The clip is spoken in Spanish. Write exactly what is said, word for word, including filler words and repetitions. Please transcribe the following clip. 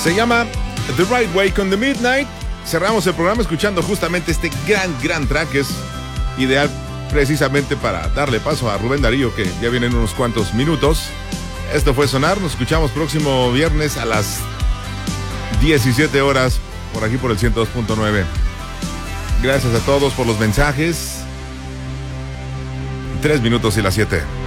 Se llama The Right Way con The Midnight. Cerramos el programa escuchando justamente este gran, gran track que es ideal precisamente para darle paso a Rubén Darío, que ya viene en unos cuantos minutos. Esto fue Sonar. Nos escuchamos próximo viernes a las diecisiete horas por aquí por el ciento dos punto nueve. Gracias a todos por los mensajes. Tres minutos y las siete.